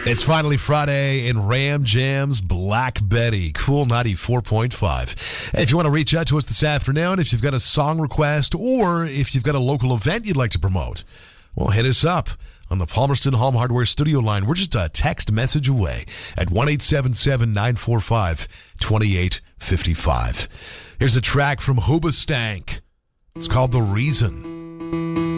It's finally Friday in Ram Jam's Black Betty. Cool 94.5. Hey, if you want to reach out to us this afternoon, if you've got a song request or if you've got a local event you'd like to promote, well, hit us up on the Palmerston Home Hardware studio line. We're just a text message away at 1-877-945-2855. Here's a track from Hoobastank. It's called The Reason.